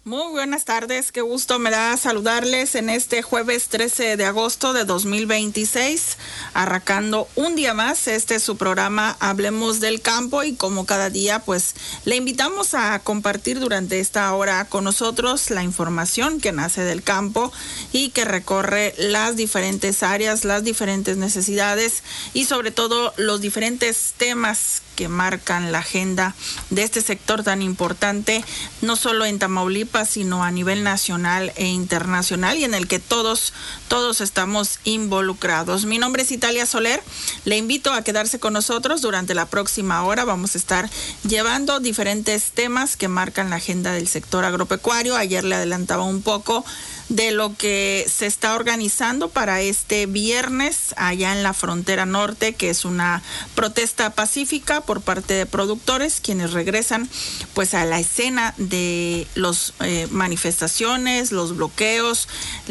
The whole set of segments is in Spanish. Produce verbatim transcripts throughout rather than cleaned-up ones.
Muy buenas tardes, qué gusto me da saludarles en este jueves trece de agosto de dos mil veintiséis, arrancando un día más. Este es su programa Hablemos del Campo y como cada día pues le invitamos a compartir durante esta hora con nosotros la información que nace del campo y que recorre las diferentes áreas, las diferentes necesidades y sobre todo los diferentes temas que marcan la agenda de este sector tan importante, no solo en Tamaulipas, sino a nivel nacional e internacional y en el que todos, todos estamos involucrados. Mi nombre es Italia Soler, le invito a quedarse con nosotros durante la próxima hora. Vamos a estar llevando diferentes temas que marcan la agenda del sector agropecuario. Ayer le adelantaba un poco de lo que se está organizando para este viernes allá en la frontera norte, que es una protesta pacífica por parte de productores, quienes regresan pues a la escena de los eh, manifestaciones, los bloqueos,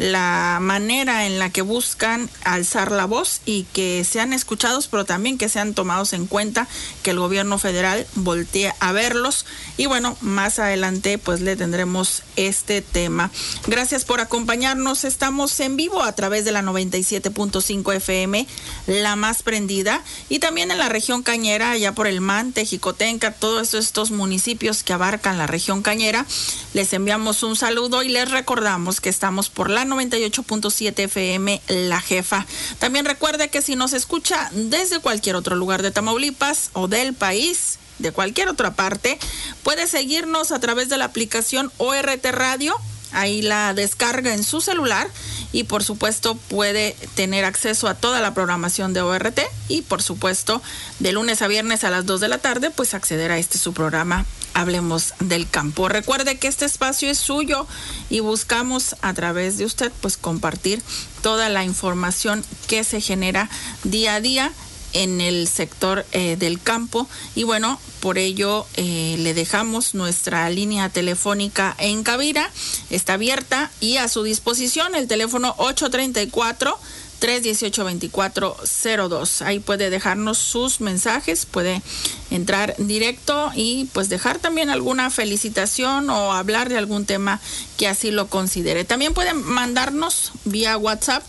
la manera en la que buscan alzar la voz y que sean escuchados, pero también que sean tomados en cuenta, que el gobierno federal voltee a verlos. Y bueno, más adelante pues le tendremos este tema. Gracias por acompañarnos. Estamos en vivo a través de la noventa y siete punto cinco F M, la más prendida, y también en la región cañera, allá por el Mante, Jicotenca, todos estos municipios que abarcan la región cañera. Les enviamos un saludo y les recordamos que estamos por la noventa y ocho punto siete F M, La Jefa. También recuerde que si nos escucha desde cualquier otro lugar de Tamaulipas o del país, de cualquier otra parte, puede seguirnos a través de la aplicación O R T Radio. Ahí la descarga en su celular y por supuesto puede tener acceso a toda la programación de O R T y por supuesto de lunes a viernes a las dos de la tarde pues acceder a este su programa Hablemos del Campo. Recuerde que este espacio es suyo y buscamos a través de usted pues compartir toda la información que se genera día a día en el sector eh, del campo y bueno, por ello eh, le dejamos nuestra línea telefónica en cabina, está abierta y a su disposición el teléfono ocho treinta y cuatro, trescientos dieciocho, veinticuatro cero dos. Ahí puede dejarnos sus mensajes, puede entrar directo y pues dejar también alguna felicitación o hablar de algún tema que así lo considere. También pueden mandarnos vía WhatsApp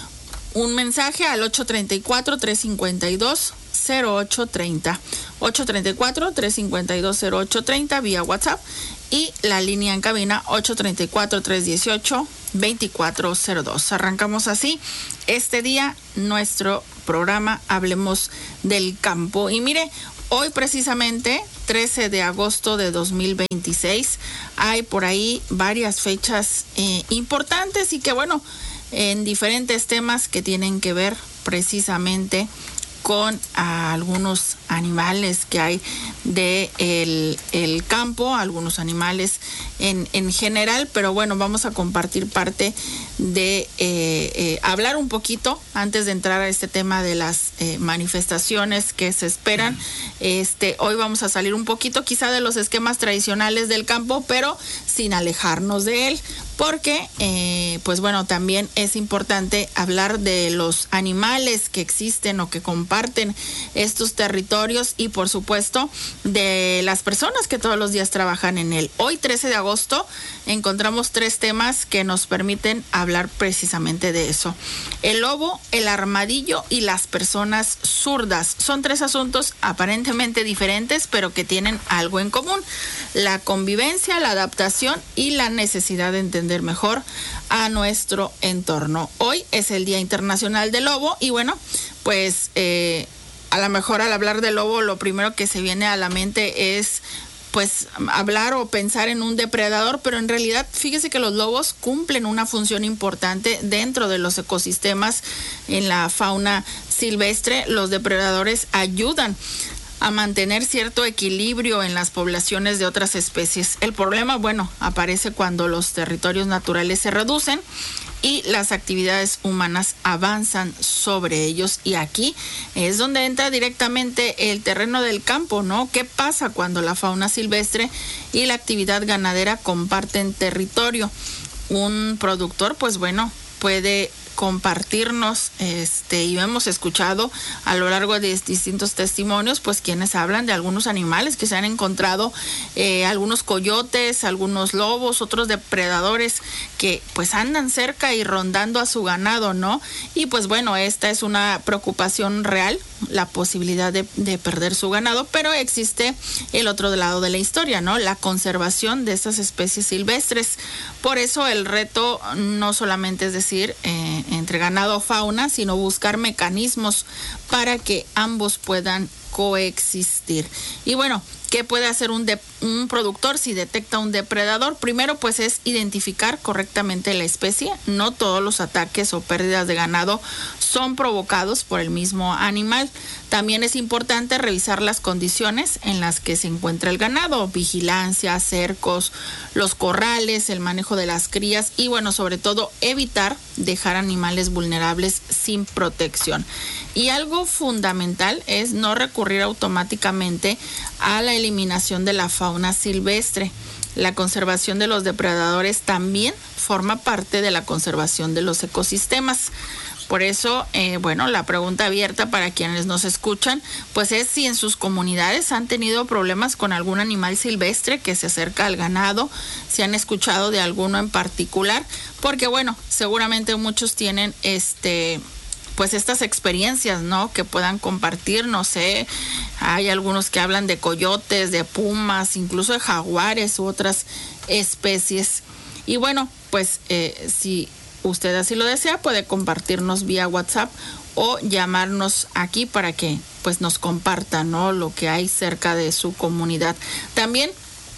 un mensaje al ocho treinta y cuatro, trescientos cincuenta y dos, cero ocho treinta. ocho treinta y cuatro, trescientos cincuenta y dos, cero ocho treinta vía WhatsApp y la línea en cabina ocho treinta y cuatro, trescientos dieciocho, veinticuatro cero dos. Arrancamos así este día nuestro programa Hablemos del Campo. Y mire, hoy precisamente trece de agosto de dos mil veintiséis hay por ahí varias fechas eh, importantes y que bueno, en diferentes temas que tienen que ver precisamente con a, algunos animales que hay de el, el campo, algunos animales en, en general, pero bueno, vamos a compartir parte de eh, eh, hablar un poquito antes de entrar a este tema de las eh, manifestaciones que se esperan. Este, hoy vamos a salir un poquito quizá de los esquemas tradicionales del campo, pero sin alejarnos de él, porque eh, pues bueno, también es importante hablar de los animales que existen o que comparten estos territorios y por supuesto de las personas que todos los días trabajan en él. Hoy trece de agosto encontramos tres temas que nos permiten hablar precisamente de eso: el lobo, el armadillo y las personas zurdas. Son tres asuntos aparentemente diferentes, pero que tienen algo en común: la convivencia, la adaptación y la necesidad de entender mejor a nuestro entorno. Hoy es el Día Internacional del Lobo y bueno, pues eh, a lo mejor al hablar del lobo lo primero que se viene a la mente es pues hablar o pensar en un depredador, pero en realidad fíjese que los lobos cumplen una función importante dentro de los ecosistemas en la fauna silvestre. Los depredadores ayudan a mantener cierto equilibrio en las poblaciones de otras especies. El problema, bueno, aparece cuando los territorios naturales se reducen y las actividades humanas avanzan sobre ellos, y aquí es donde entra directamente el terreno del campo, ¿no? ¿Qué pasa cuando la fauna silvestre y la actividad ganadera comparten territorio? Un productor, pues bueno, puede compartirnos, este, y hemos escuchado a lo largo de distintos testimonios, pues quienes hablan de algunos animales que se han encontrado, eh, algunos coyotes, algunos lobos, otros depredadores que pues andan cerca y rondando a su ganado, ¿no? Y pues bueno, esta es una preocupación real, la posibilidad de, de perder su ganado, pero existe el otro lado de la historia, ¿no? La conservación de estas especies silvestres. Por eso el reto no solamente es decir, eh, entre ganado o fauna, sino buscar mecanismos para que ambos puedan coexistir. Y bueno, ¿qué puede hacer un, de, un productor si detecta un depredador? Primero, pues es identificar correctamente la especie. No todos los ataques o pérdidas de ganado son provocados por el mismo animal. También es importante revisar las condiciones en las que se encuentra el ganado, vigilancia, cercos, los corrales, el manejo de las crías y bueno, sobre todo evitar dejar animales vulnerables sin protección. Y algo fundamental es no recurrir automáticamente a la eliminación de la fauna silvestre. La conservación de los depredadores también forma parte de la conservación de los ecosistemas. Por eso, eh, bueno, la pregunta abierta para quienes nos escuchan, pues es si en sus comunidades han tenido problemas con algún animal silvestre que se acerca al ganado, si han escuchado de alguno en particular, porque bueno, seguramente muchos tienen este... pues estas experiencias, ¿no? Que puedan compartir, no sé, hay algunos que hablan de coyotes, de pumas, incluso de jaguares u otras especies. Y bueno, pues eh, si usted así lo desea, puede compartirnos vía WhatsApp o llamarnos aquí para que pues nos comparta, ¿no? Lo que hay cerca de su comunidad. También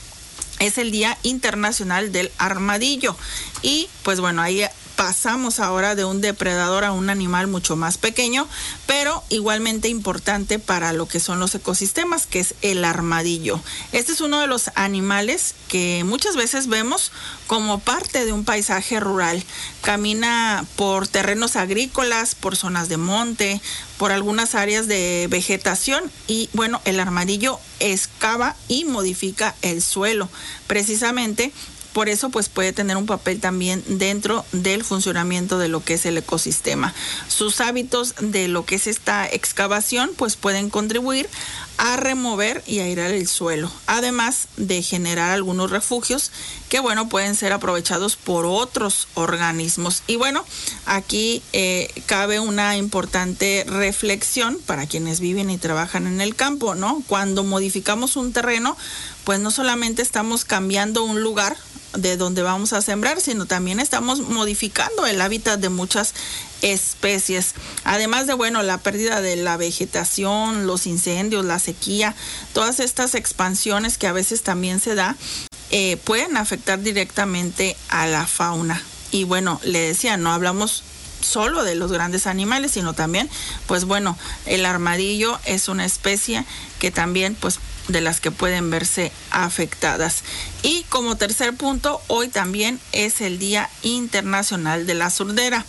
es el Día Internacional del Armadillo y pues bueno, ahí pasamos ahora de un depredador a un animal mucho más pequeño, pero igualmente importante para lo que son los ecosistemas, que es el armadillo. Este es uno de los animales que muchas veces vemos como parte de un paisaje rural. Camina por terrenos agrícolas, por zonas de monte, por algunas áreas de vegetación y bueno, el armadillo excava y modifica el suelo. Precisamente por eso pues puede tener un papel también dentro del funcionamiento de lo que es el ecosistema. Sus hábitos de lo que es esta excavación pues pueden contribuir a remover y airear el suelo, además de generar algunos refugios que bueno pueden ser aprovechados por otros organismos. Y bueno, aquí eh, cabe una importante reflexión para quienes viven y trabajan en el campo, ¿no? Cuando modificamos un terreno, pues no solamente estamos cambiando un lugar de donde vamos a sembrar, sino también estamos modificando el hábitat de muchas especies. Además de, bueno, la pérdida de la vegetación, los incendios, la sequía, todas estas expansiones que a veces también se da, eh, pueden afectar directamente a la fauna. Y bueno, le decía, no hablamos solo de los grandes animales, sino también, pues bueno, el armadillo es una especie que también, pues, de las que pueden verse afectadas. Y como tercer punto, hoy también es el Día Internacional de la Sordera.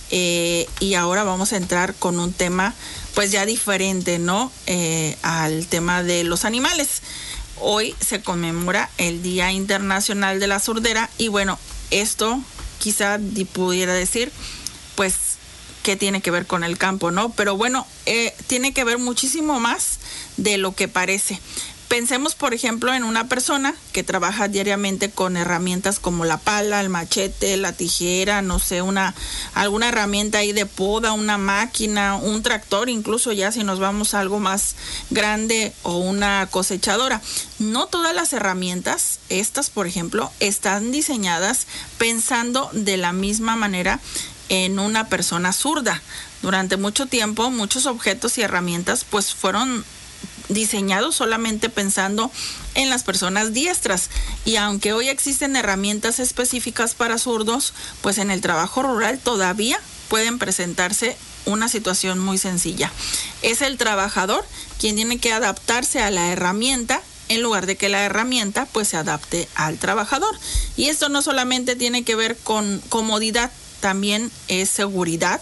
Eh, y ahora vamos a entrar con un tema pues ya diferente, ¿no? Eh, al tema de los animales. Hoy se conmemora el Día Internacional de la Sordera y bueno, esto quizá pudiera decir pues que tiene que ver con el campo, ¿no? Pero bueno, eh, tiene que ver muchísimo más de lo que parece. Pensemos, por ejemplo, en una persona que trabaja diariamente con herramientas como la pala, el machete, la tijera, no sé, una alguna herramienta ahí de poda, una máquina, un tractor, incluso ya si nos vamos a algo más grande o una cosechadora. No todas las herramientas, estas por ejemplo, están diseñadas pensando de la misma manera en una persona zurda. Durante mucho tiempo, muchos objetos y herramientas pues fueron diseñados solamente pensando en las personas diestras y aunque hoy existen herramientas específicas para zurdos, pues en el trabajo rural todavía pueden presentarse una situación muy sencilla. Es el trabajador quien tiene que adaptarse a la herramienta en lugar de que la herramienta pues se adapte al trabajador. Y esto no solamente tiene que ver con comodidad, también es seguridad.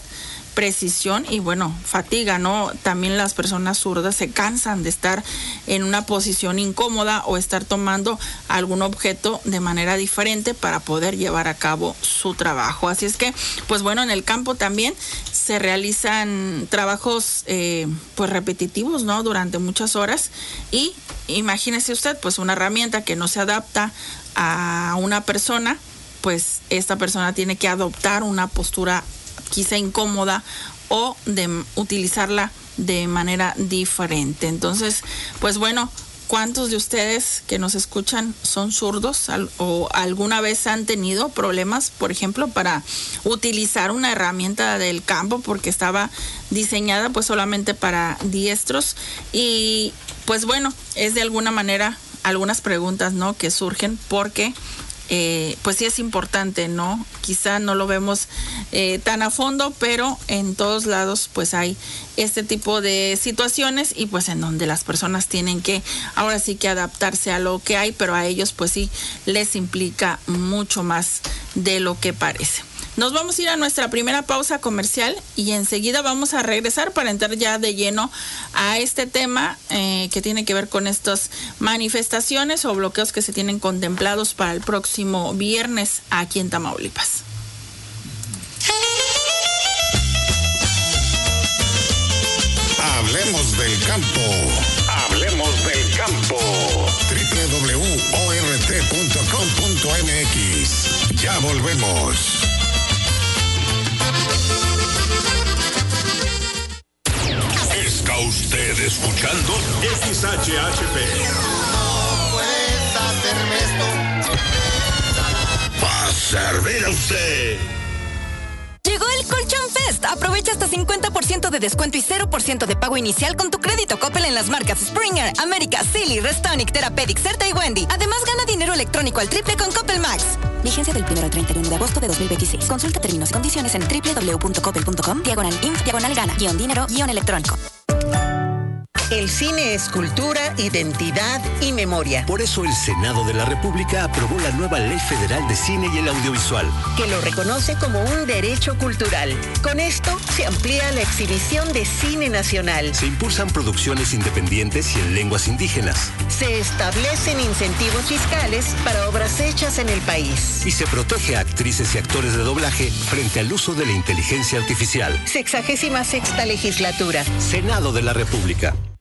precisión y bueno, fatiga, ¿no? También las personas zurdas se cansan de estar en una posición incómoda o estar tomando algún objeto de manera diferente para poder llevar a cabo su trabajo. Así es que, pues bueno, en el campo también se realizan trabajos eh, pues repetitivos, ¿no? Durante muchas horas y imagínese usted, pues una herramienta que no se adapta a una persona, pues esta persona tiene que adoptar una postura quizá incómoda o de utilizarla de manera diferente. Entonces, pues bueno, ¿cuántos de ustedes que nos escuchan son zurdos o alguna vez han tenido problemas, por ejemplo, para utilizar una herramienta del campo porque estaba diseñada pues solamente para diestros? Y pues bueno, es de alguna manera algunas preguntas, ¿no?, que surgen porque Eh, pues sí es importante, ¿no? Quizá no lo vemos eh, tan a fondo, pero en todos lados pues hay este tipo de situaciones y pues en donde las personas tienen que ahora sí que adaptarse a lo que hay, pero a ellos pues sí les implica mucho más de lo que parece. Nos vamos a ir a nuestra primera pausa comercial y enseguida vamos a regresar para entrar ya de lleno a este tema eh, que tiene que ver con estas manifestaciones o bloqueos que se tienen contemplados para el próximo viernes aquí en Tamaulipas. Hablemos del campo. Hablemos del campo. doble u doble u doble u punto o r t punto com punto m x. Ya volvemos. ¿Está usted escuchando? X H H P. No puedes hacerme esto. Va a servir a usted. Llegó el Colchón Fest. Aprovecha hasta cincuenta por ciento de descuento y cero por ciento de pago inicial con tu crédito Coppel en las marcas Springer, América, Silly, Restonic, Therapeutic, Certa y Wendy. Además, gana dinero electrónico al triple con Coppel Max. Vigencia del primero al treinta y uno de agosto de dos mil veintiséis. Consulta términos y condiciones en doble u doble u doble u punto coppel punto com, diagonal inf, diagonal gana, guión dinero, guión electrónico. El cine es cultura, identidad y memoria. Por eso el Senado de la República aprobó la nueva Ley Federal de Cine y el Audiovisual, que lo reconoce como un derecho cultural. Con esto se amplía la exhibición de cine nacional. Se impulsan producciones independientes y en lenguas indígenas. Se establecen incentivos fiscales para obras hechas en el país. Y se protege a actrices y actores de doblaje frente al uso de la inteligencia artificial. Sexagésima sexta legislatura. Senado de la República.